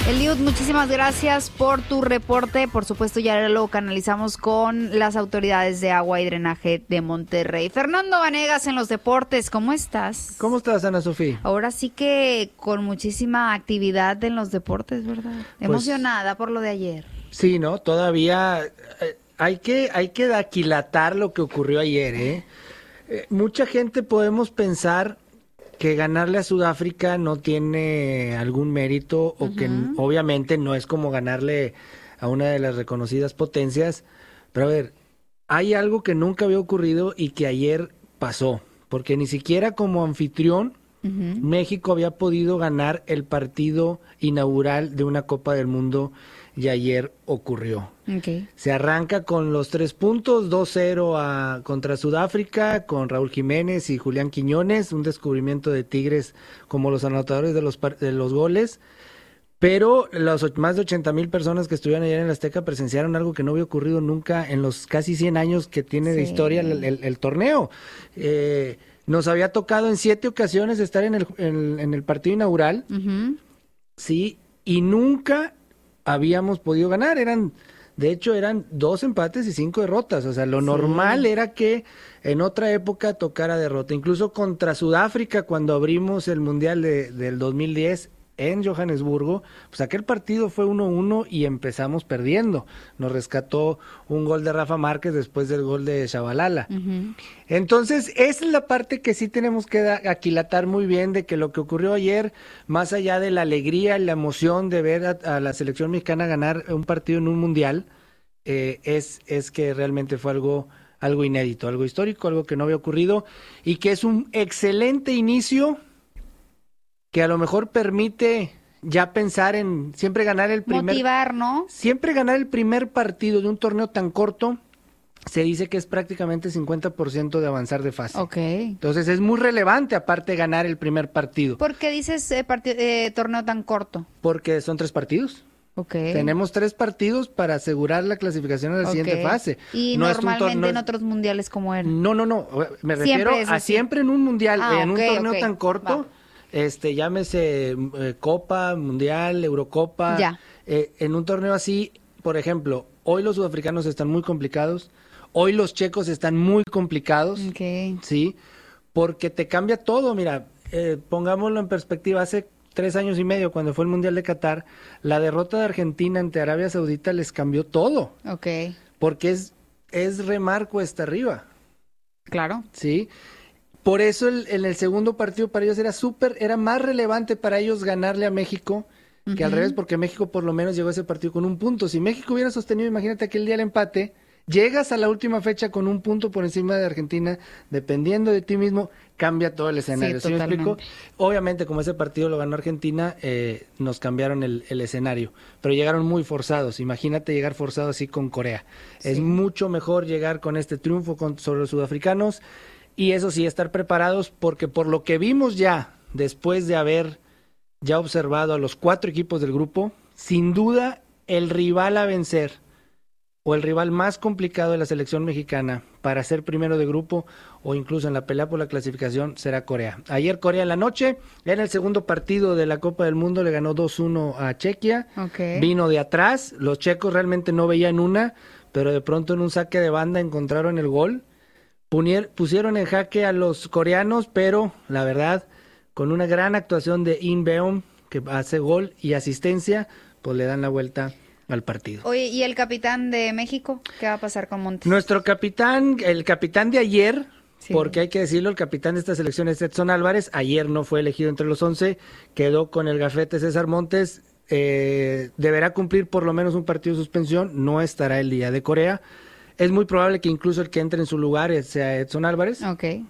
Eliud, muchísimas gracias por tu reporte. Por supuesto, ya lo canalizamos con las autoridades de agua y drenaje de Monterrey. Fernando Vanegas en los deportes, ¿cómo estás? ¿Cómo estás, Ana Sofía? Ahora sí que con muchísima actividad en los deportes, ¿verdad? Pues, emocionada por lo de ayer. Sí, ¿no? Todavía hay que aquilatar lo que ocurrió ayer, ¿eh? Mucha gente podemos pensar que ganarle a Sudáfrica no tiene algún mérito o que obviamente no es como ganarle a una de las reconocidas potencias, pero a ver, hay algo que nunca había ocurrido y que ayer pasó, porque ni siquiera como anfitrión México había podido ganar el partido inaugural de una Copa del Mundo y ayer ocurrió. Okay. Se arranca con los 3 puntos, 2-0 contra Sudáfrica, con Raúl Jiménez y Julián Quiñones, un descubrimiento de Tigres como los anotadores de los goles, pero los más de 80,000 personas que estuvieron ayer en el Azteca presenciaron algo que no había ocurrido nunca en los casi 100 años que tiene de historia el torneo. Nos había tocado en 7 ocasiones estar en el partido inaugural, sí, y nunca habíamos podido ganar. De hecho, eran 2 empates y 5 derrotas. O sea, lo normal era que en otra época tocara derrota. Incluso contra Sudáfrica, cuando abrimos el Mundial del 2010 en Johannesburgo, pues aquel partido fue 1-1 y empezamos perdiendo. Nos rescató un gol de Rafa Márquez después del gol de Shabalala. Entonces, esa es la parte que sí tenemos que aquilatar muy bien, de que lo que ocurrió ayer, más allá de la alegría y la emoción de ver a la selección mexicana ganar un partido en un mundial, es que realmente fue algo inédito, algo histórico, algo que no había ocurrido y que es un excelente inicio que a lo mejor permite ya pensar en siempre ganar el primer... Motivar, ¿no? Siempre ganar el primer partido de un torneo tan corto, se dice que es prácticamente 50% de avanzar de fase. Ok. Entonces es muy relevante, aparte, ganar el primer partido. ¿Por qué dices torneo tan corto? Porque son 3 partidos. Okay. Tenemos 3 partidos para asegurar la clasificación a la siguiente fase. Y no normalmente en otros mundiales, ¿cómo era? No. Me refiero a siempre en un mundial, en un torneo tan corto. Llámese Copa, Mundial, Eurocopa. Ya. En un torneo así, por ejemplo, hoy los sudafricanos están muy complicados. Hoy los checos están muy complicados. Okay. Sí, porque te cambia todo. Mira, pongámoslo en perspectiva. Hace 3 años y medio, cuando fue el Mundial de Qatar, la derrota de Argentina ante Arabia Saudita les cambió todo. Okay. Porque es remar cuesta arriba. Claro. Sí. Por eso en el segundo partido para ellos era más relevante para ellos ganarle a México que al revés, porque México por lo menos llegó a ese partido con 1 punto. Si México hubiera sostenido, imagínate aquel día el empate, llegas a la última fecha con 1 punto por encima de Argentina, dependiendo de ti mismo, cambia todo el escenario. ¿Sí me explico? Obviamente, como ese partido lo ganó Argentina, nos cambiaron el escenario, pero llegaron muy forzados. Imagínate llegar forzado así con Corea. Sí. Es mucho mejor llegar con este triunfo sobre los sudafricanos. Y eso sí, estar preparados, porque por lo que vimos ya, después de haber ya observado a los 4 equipos del grupo, sin duda el rival a vencer, o el rival más complicado de la selección mexicana para ser primero de grupo, o incluso en la pelea por la clasificación, será Corea. Ayer Corea en la noche, en el segundo partido de la Copa del Mundo, le ganó 2-1 a Chequia. Okay. Vino de atrás, los checos realmente no veían una, pero de pronto en un saque de banda encontraron el gol. Pusieron en jaque a los coreanos, pero la verdad, con una gran actuación de In Beom, que hace gol y asistencia, pues le dan la vuelta al partido. Oye, ¿y el capitán de México? ¿Qué va a pasar con Montes? Nuestro capitán, el capitán de ayer, porque hay que decirlo, el capitán de esta selección es Edson Álvarez. Ayer no fue elegido entre los 11, quedó con el gafete César Montes. Deberá cumplir por lo menos un partido de suspensión, no estará el día de Corea. Es muy probable que incluso el que entre en su lugar sea Edson Álvarez. Okay.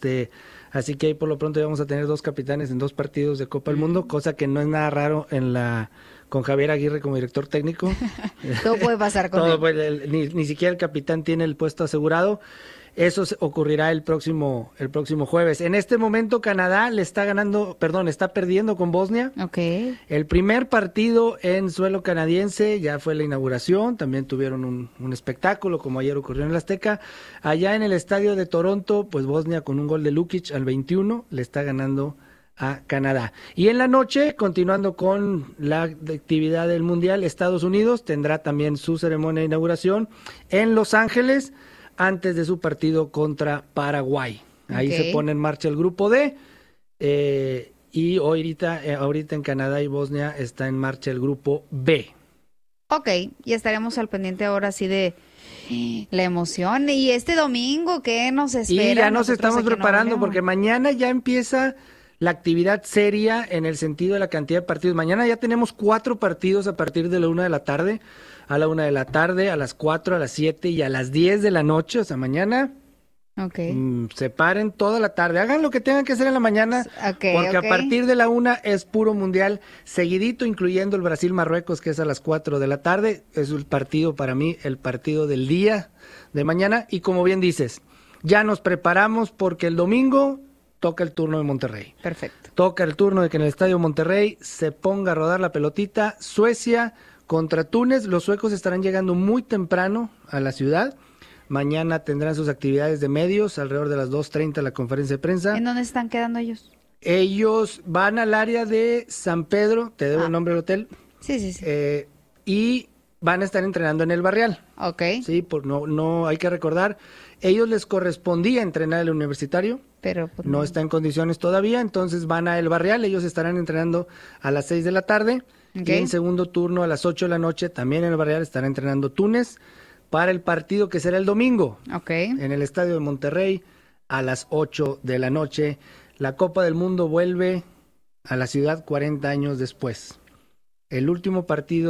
Así que ahí por lo pronto vamos a tener 2 capitanes en 2 partidos de Copa del Mundo, cosa que no es nada raro con Javier Aguirre como director técnico. Todo puede pasar con él. Ni siquiera el capitán tiene el puesto asegurado. Eso ocurrirá el próximo jueves. En este momento Canadá está perdiendo con Bosnia. Okay. El primer partido en suelo canadiense ya fue la inauguración, también tuvieron un espectáculo como ayer ocurrió en el Azteca. Allá en el estadio de Toronto, pues Bosnia con un gol de Lukic al 21 le está ganando a Canadá. Y en la noche, continuando con la actividad del Mundial, Estados Unidos tendrá también su ceremonia de inauguración en Los Ángeles antes de su partido contra Paraguay. Ahí se pone en marcha el grupo D. Y ahorita en Canadá y Bosnia está en marcha el grupo B. Ok, y estaremos al pendiente ahora sí de la emoción. Y este domingo, ¿qué nos espera? Y ya nos estamos preparando porque mañana ya empieza la actividad seria en el sentido de la cantidad de partidos. Mañana ya tenemos 4 partidos a partir de la 1 de la tarde, a la 1 de la tarde, a las 4, a las 7 y a las 10 de la noche. O sea, mañana se paren toda la tarde. Hagan lo que tengan que hacer en la mañana, porque a partir de la 1 es puro mundial, seguidito, incluyendo el Brasil-Marruecos, que es a las 4 de la tarde. Es el partido, para mí, el partido del día de mañana. Y como bien dices, ya nos preparamos porque el domingo toca el turno de Monterrey. Perfecto. Toca el turno de que en el Estadio Monterrey se ponga a rodar la pelotita. Suecia contra Túnez. Los suecos estarán llegando muy temprano a la ciudad. Mañana tendrán sus actividades de medios, alrededor de las 2:30 la conferencia de prensa. ¿En dónde están quedando ellos? Ellos van al área de San Pedro, te debo el nombre del hotel. Sí. Y van a estar entrenando en el Barrial. Ok. Sí, no hay que recordar, ellos les correspondía entrenar el Universitario, pero no está en condiciones todavía, entonces van a El Barrial, ellos estarán entrenando a las 6 de la tarde. Y en segundo turno a las 8 de la noche, también en El Barrial estará entrenando Túnez, para el partido que será el domingo, en el Estadio de Monterrey, a las 8 de la noche. La Copa del Mundo vuelve a la ciudad 40 años después. El último partido